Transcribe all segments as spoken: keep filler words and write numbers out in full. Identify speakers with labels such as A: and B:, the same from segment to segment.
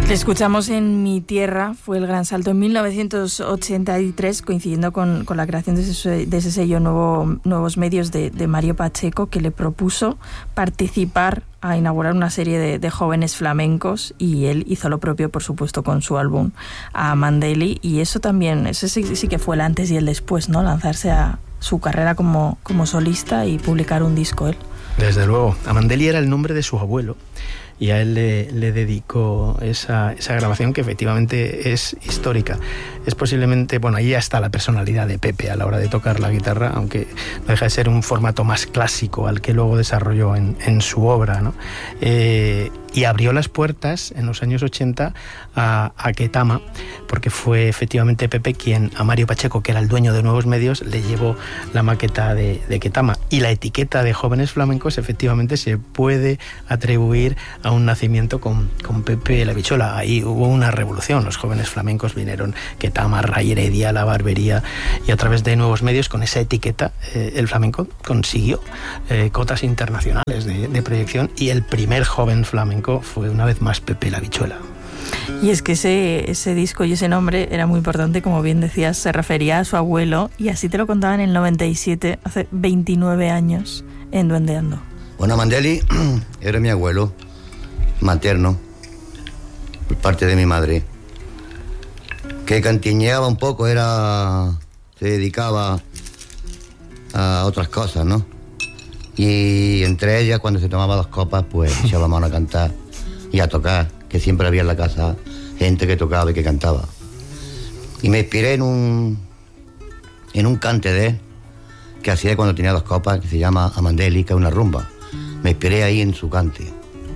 A: Le escuchamos en Mi Tierra, fue el gran salto en mil novecientos ochenta y tres, coincidiendo con, con la creación de ese, de ese sello nuevo, Nuevos Medios de, de Mario Pacheco, que le propuso participar a inaugurar una serie de, de jóvenes flamencos, y él hizo lo propio, por supuesto, con su álbum Amandeli, y eso también, ese sí, sí que fue el antes y el después, ¿no? Lanzarse a su carrera como, como solista y publicar un disco él.
B: Desde luego. Amandeli era el nombre de su abuelo, y a él le, le dedicó esa, esa grabación, que efectivamente es histórica. Es posiblemente, bueno, ahí ya está la personalidad de Pepe a la hora de tocar la guitarra, aunque no deja de ser un formato más clásico al que luego desarrolló en, en su obra, ¿no? Eh, y abrió las puertas en los años ochenta a, a Ketama, porque fue efectivamente Pepe quien a Mario Pacheco, que era el dueño de Nuevos Medios, le llevó la maqueta de, de Ketama. Y la etiqueta de Jóvenes Flamencos efectivamente se puede atribuir a un nacimiento con, con Pepe la Bichola. Ahí hubo una revolución, los Jóvenes Flamencos vinieron, Ketama, Ray Heredia, La Barbería, y a través de Nuevos Medios, con esa etiqueta, eh, el flamenco consiguió eh, cotas internacionales de, de proyección, y el primer joven flamenco fue una vez más Pepe la Bichuela.
A: Y es que ese, ese disco y ese nombre era muy importante, como bien decías, se refería a su abuelo, y así te lo contaba en el noventa y siete, hace veintinueve años, en Duendeando.
C: Bueno, Amandeli era mi abuelo materno, por parte de mi madre, que cantiñeaba un poco, era se dedicaba a otras cosas, ¿no? Y entre ellas, cuando se tomaba dos copas, pues echaba mano a cantar y a tocar, que siempre había en la casa gente que tocaba y que cantaba. Y me inspiré en un en un cante de él que hacía cuando tenía dos copas, que se llama Amandeli, que es una rumba. Me inspiré ahí en su cante.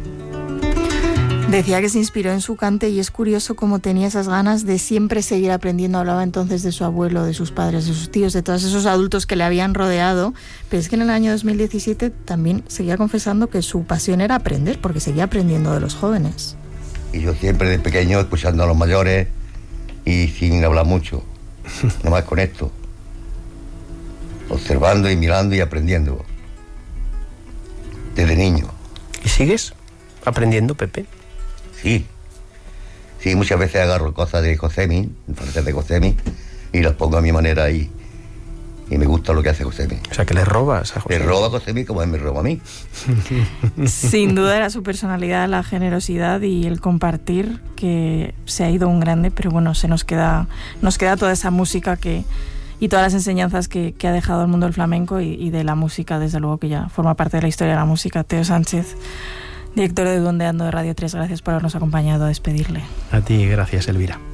A: Decía que se inspiró en su cante, y es curioso cómo tenía esas ganas de siempre seguir aprendiendo. Hablaba entonces de su abuelo, de sus padres, de sus tíos, de todos esos adultos que le habían rodeado, pero es que en el año dos mil diecisiete también seguía confesando que su pasión era aprender, porque seguía aprendiendo de los jóvenes.
C: Y yo siempre de pequeño escuchando a los mayores y sin hablar mucho, nomás con esto, observando y mirando y aprendiendo, desde niño.
B: ¿Y sigues aprendiendo, Pepe?
C: Sí, sí, muchas veces agarro cosas de Josemi, frases de Josemi, y las pongo a mi manera y, y me gusta lo que hace Josemi.
B: O sea, que le robas a Josemi.
C: Le roba a Josemi como él me roba a mí.
A: Sin duda era su personalidad, la generosidad y el compartir, que se ha ido un grande, pero bueno, se nos queda, nos queda toda esa música que y todas las enseñanzas que, que ha dejado el mundo del flamenco y, y de la música, desde luego, que ya forma parte de la historia de la música. Teo Sánchez, director de Duendeando de Radio tres, gracias por habernos acompañado a despedirle.
B: A ti, gracias, Elvira.